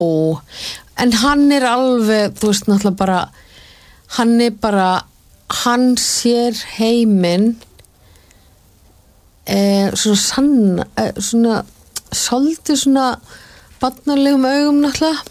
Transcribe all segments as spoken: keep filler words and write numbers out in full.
en hann er alveg, þú veist, náttúrulega bara hann er bara hann sér heiminn eh, svona sann eh, svona svolítið svona barnalegum augum náttúrulega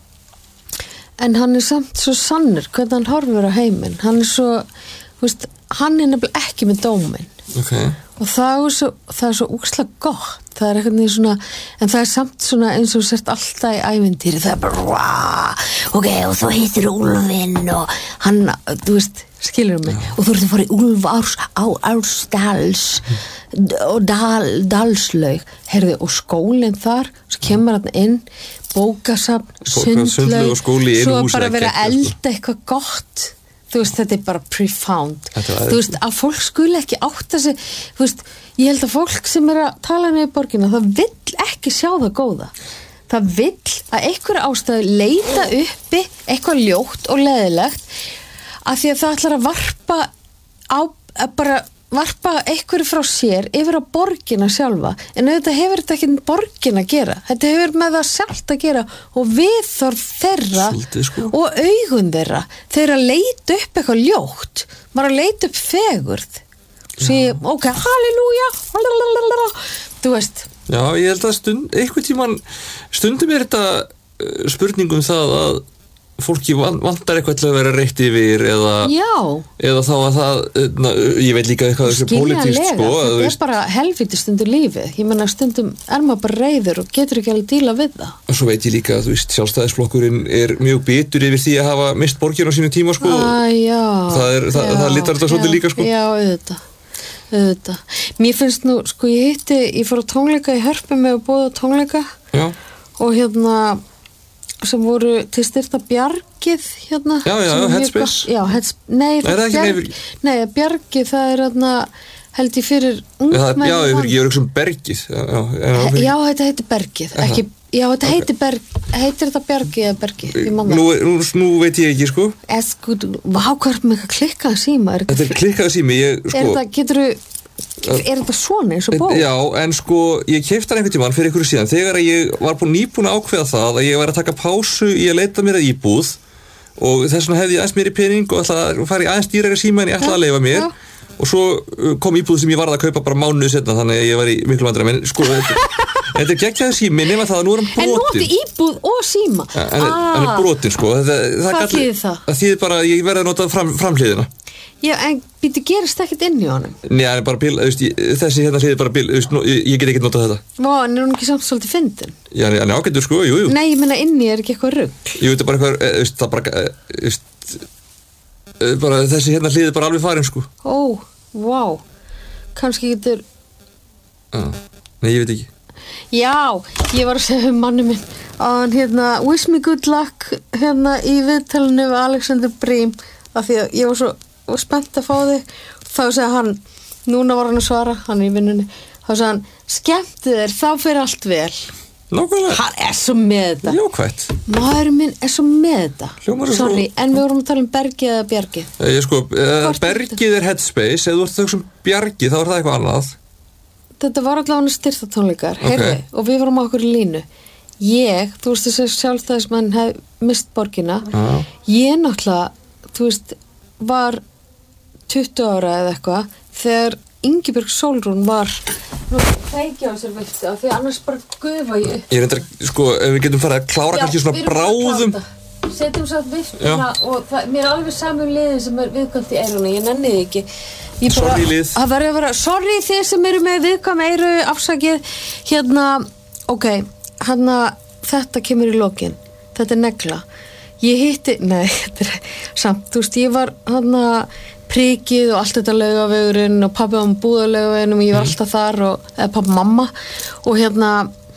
en hann er samt svo sannur hvernig hann horfir á heiminn hann er svo, þú veist, hann er nefnilega ekki með dóminn okay. og það er svo, það er svo úkslega gott það er eitthvað svona, en það er samt svona eins og sért alltaf í ævintýri það er bara, wow, ok, og þú heitir Úlfinn og hann, þú veist, skilur mig Já. Og þú ert að fara í Úlf árs, á Ársdals mm. og dal, Dalslaug herði, og skólinn þar svo kemur hann inn, bókasafn sundlaug, svo bara vera að elda eitthvað gott þú veist, þetta er bara profound þú veist, að fólk skuli ekki átta sig þú veist, ég held að fólk sem er að tala niður borgina, það vill ekki sjá það góða það vill að einhverju ástæðu leita uppi eitthvað ljótt og leðilegt af því að það ætlar að varpa á, að bara varpa einhverju frá sér yfir á borgina sjálfa en auðvitað hefur þetta ekki borgin að gera þetta hefur með það sjálft að gera og viðþorf þeirra Svolítið, sko. og augun þeirra þeir að leita upp eitthvað ljótt bara að leita upp fegurð svo ég, ok, halleluja þú veist Já, ég held að stund, einhvern tímann stundum er þetta spurningum það að fólki vantar eitthvað til að vera reitt yfir eða, eða þá að það na, ég veit líka eitthvað þessu pólitískt sko, þetta er veist, bara helvíti stundur lífið ég menna stundum er maður bara reiður og getur ekki alveg díla við það og svo veit ég líka að þú veist sjálfstæðisflokkurinn er mjög bitur yfir því að hafa mist borgina á sínu tíma sko ah, já, það, er, það, já, það litar þetta svolítið líka sko já, auðvitað, auðvitað mér finnst nú, sko ég hitti ég fór á tónleika í Hörpu með að bóða tónleika já. og hérna sem voru til styrta Bjargið hérna já, já, Headspace já, heads, nei, nei, það bjarg, nefnir... nei, Bjargið það er hérna held ég fyrir ungmenni já, ég verður ekki um Bergið já, já, já, já þetta heitir Bergið ekki, já, þetta okay. heitir Berg heitir þetta Bjargið eða Bergið nú, nú, nú veit ég ekki, sko sko, vá, hvað er með eitthvað klikkað síma er þetta er klikkað sími ég, sko, er þetta, getur þú er þetta svona eins og bók? Já, en sko, ég keypti hann einhvern tímann fyrir ykkur síðan þegar ég var búin nýbúin að ákveða það að ég var að taka pásu í að leita mér að íbúð og þess vegna hefði ég aðeins meiri pening og ætlaði að fara í aðeins dýrari síma en ég ætlaði að leyfa mér ja. Og svo kom íbúð sem ég varð að kaupa bara mánuði setna þannig að ég var í miklu vandræðum en sko, þetta er geggjaður sími nema það að nú er hann brotin en nú er íbúð og síma ja, en ah. hann er brotin sko það, það hvað þýðir það? Það þýðir bara að ég verði að nota fram, framhliðina já, en býttu gerist ekkert inn í honum Nei, hann er bara bíl, þessi hérna hlið er bara bíl ég, ég get ekki notað þetta Vá, en er hún ekki samt svolítið fyndin? Já, hann er ágættur sko, jú, jú Nei, ég meina inni er ekki eitthvað rugl Jú, þetta er bara eitthvað, veist, það bara veist, bara þessi hérna hlið er bara alveg farin sko Ó, vá kannski getur ah, Nei, ég veit ekki Já, ég var að segja um manni minn að hann hérna, wish me good luck hérna í viðtalinu við Alexander Brím af því að ég var svo og spennt að fá þig þá segja hann, núna var hann að svara hann er í vinnunni, þá segja hann skemmtu þér, þá fyrir allt vel Nákvæmlega hann er svo með þetta Jókvætt maðurinn minn er svo með þetta Hljómar sorry, svo... en við vorum að tala um Bergið eða Bjargið ég sko, uh, Bergið er Headspace ef þú ert að hugsa um Bjargið, þá er það eitthvað annað þetta var allavega styrtatónleikar okay. heyrðu, og við vorum á okkur í línu ég, þú veist þess að sjálfstæðismenn hef mist borgina ah. ég náttúrulega, þú veist var tuttugu ára eða eitthvað þegar Ingibjörg Sólrún var nú kveiki á sér viltu af því annars bara gufa ég upp ég er endar, sko, ef við getum farið að klára Já, kannski svona bráðum setjum svo að viftuna og það, mér er alveg saman liðið sem er viðkvæmt í eyruna ég nenni þið ekki ég bara, sorry lið að vera, vera, sorry þið sem eru með viðkvæm eyru afsakið hérna, ok hérna, þetta kemur í lokin þetta er negla ég hitti, nei, þetta er samt, þú veist, ég var hérna Prikið og allt þetta Laugavegurinn og pabbi var með Búðalaugaveginn og ég var alltaf þar og, eða pabbi mamma og hérna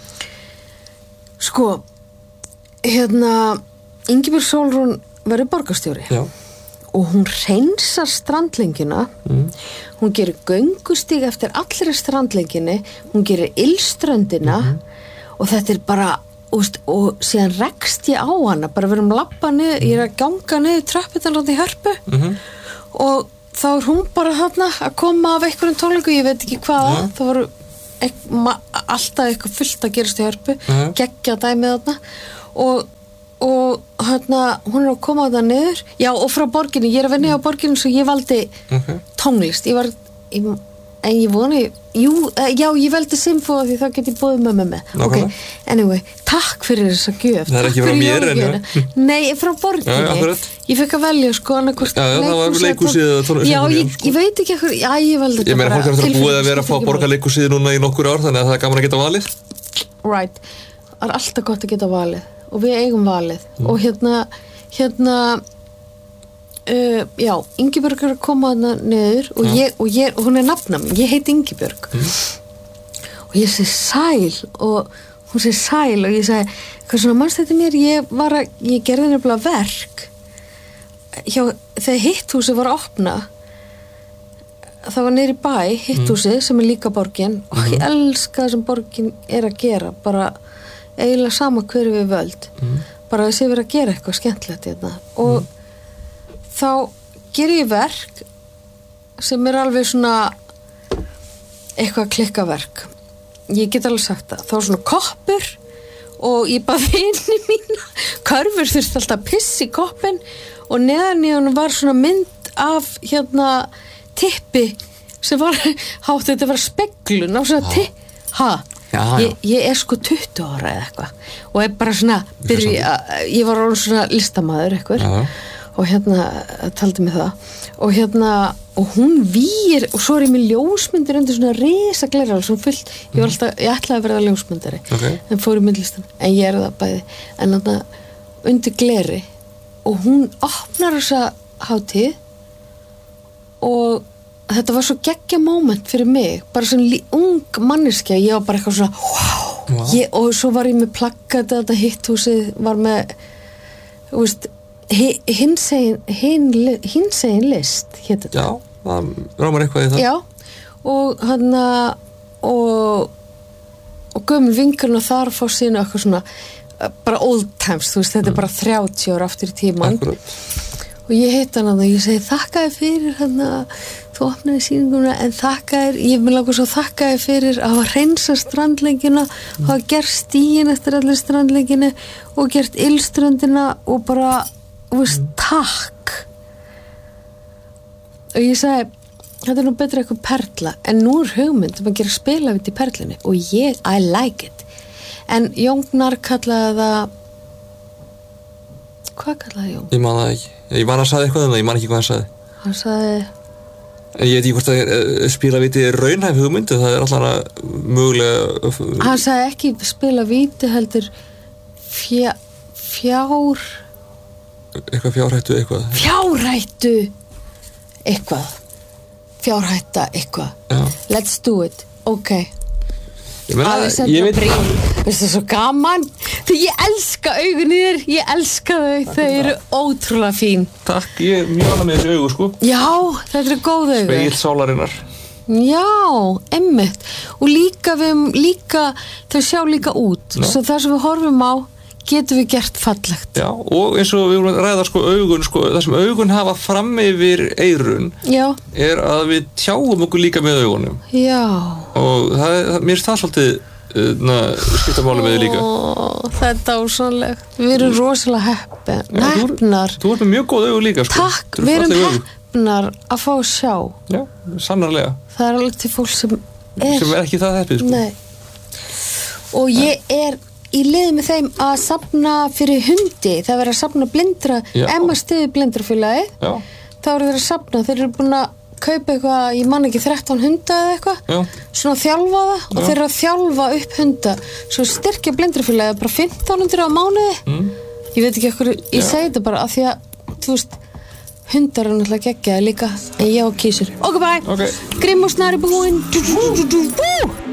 sko hérna Ingibjörg Sólrún verið borgarstjóri Já. og hún hreinsar strandlengina mm. hún gerir göngustíg eftir allri strandlenginni hún gerir ylströndina mm. og þetta er bara úst, og síðan rekst ég á hana bara við erum lappa niður, ég er að ganga niður tröpputan í Hörpu mm. og þá er hún bara þarna að koma af einhverjum tónleiku, ég veit ekki hvað ja. Það voru ek, ma, alltaf eitthvað fullt að gerast í Hörpu uh-huh. geggja dæmið þarna og og hérna, hún er að koma það niður já, og frá borginni, ég er að vinna á borginni svo ég valdi okay. tónlist ég var, ég, en ég voni jú, já, ég veldi symfóða því þá get ég búið með með með okay. anyway, takk fyrir þessa gjöf það er ekki frá mér en nei, frá borginni já, ég fekk að velja sko annarkvort já, já, það var leikhúsið já, ég, ég veit ekki ekkur, já, ég veldi þetta ég meina, fólk er eftir að búið að vera að fá borgarleikhúsið núna í nokkur ár, þannig að það er gaman að geta valið right, það er alltaf gott að geta valið og við eigum valið mm. og hérna hérna uh, já, Ingibjörg er að koma þarna niður og, ja. ég, og, ég, og hún er nafna mér, ég heiti Ingibjörg mm. og ég segi sæl og hún segi sæl og ég segi, hvað svona mannst þetta mér ég var að, ég gerði nefnilega verk hjá, þegar hitthúsið var að opna það var niður í bæ, hitthúsið mm. sem er líka borgin og mm. ég elska það sem borgin er að gera bara eiginlega sama hverju við völd mm. bara að sé verið að gera eitthvað skemmtilegt hérna. og mm. þá ger ég verk sem er alveg svona eitthvað klikkaverk ég get alveg sagt það, þá er svona koppur og ég bara vini mína Körfur þurfti alltaf að pissa í koppin og neðan í hann var svona mynd af hérna tippi sem var hátt þetta var speglun á svona tipp ha Já, ég, ég er sko tuttugu ára eða eitthvað og er bara svona byrja, ég var orðin svona listamaður eitthvað já. Og hérna taldi mig það og hérna og hún vír og svo er ég með ljósmyndir undir svona risa gleraugu svona fullt, ég var alltaf, ég ætlaði að verða ljósmyndari okay. en fór í myndlistan en ég er það bæði en þarna undir gleri og hún opnar þessa hátíð og þetta var svo geggja moment fyrir mig bara svona lí, ung manneskja ég var bara eitthvað svona wow. ég, og svo var ég með plakkat þetta hitthúsið var með veist, hinsegin hin, hinsegin list hétt þetta já, það rámar eitthvað í það já, og hann og og gömul vinkurinn og þar fór síðan eitthvað svona bara old times, þú veist, þetta mm. er bara þrjátíu ára aftur í tíman akkurat og ég hitt hann og ég segi þakkaði fyrir hann að þú opnaði sýninguna en þakkaði, ég vil langar svo þakkaði fyrir að hafa hreinsa strandlengina mm. hafa gert stíin eftir allir strandlenginu og gert ylströndina og bara, þú veist, mm. takk og ég segi þetta er nú betra eitthvað perla en nú er hugmynd um að gera spilavíti í perlunni og ég, I like it en Jóngnar kallaði það hvað kallaði Jón? Ég man það ekki Ég man að sagði eitthvað en það, ég man ekki hvað hann sagði. Hann sagði... En ég veit ekki hvort að uh, spilavíti er raunhæf hugmynd, það er alltaf mögulega... Hann sagði ekki spilavíti heldur fjá, fjár... Eitthvað fjárhættu eitthvað. Fjárhættu eitthvað. Fjárhætta eitthvað. Já. Let's do it. Ok. Ég meina, ég veit... Veistu það svo gaman? Þegar ég elska augun í þér, ég elska þau, þau eru ótrúlega fín. Takk, ég er mjög annað með þessu augu, sko. Já, þetta eru góð augu. Spegill sálarinnar. Já, einmitt. Og líka við, líka, þau sjá líka út. Já. Svo það sem við horfum á, getum við gert fallegt. Já, og eins og við vorum að ræða sko augun, sko, það sem augun hafa fram yfir eyrun Já. Er að við tjáum okkur líka með augunum. Já. Og það, það, mér er það svolítið Na, skipta máli með þið líka Ó, það er dásanlegt við erum rosalega heppnar ja, heppnar þú ert með mjög góð augu líka sko. Takk, við erum heppnar að fá að sjá já, sannarlega það er alveg til fólk sem er sem er ekki það heppið sko. og ég er í liði með þeim að safna fyrir hundi það verður að safna blindra Emma stiði blindrafélagi þá eru þeir að safna, þeir eru búin að kaupa eitthvað, ég man ekki þrettán hunda eða eitthvað, svona þjálfa það og þeir eru að þjálfa upp hunda svo styrkja blindrafélagi bara fimmtán hundruð á mánuði mm. ég veit ekki ekkur, ég Já. segi þetta bara af því að þú veist, hundar er náttúrulega geggjaði líka en ég á kísur, ok bye okay. Grimm og Snari búinn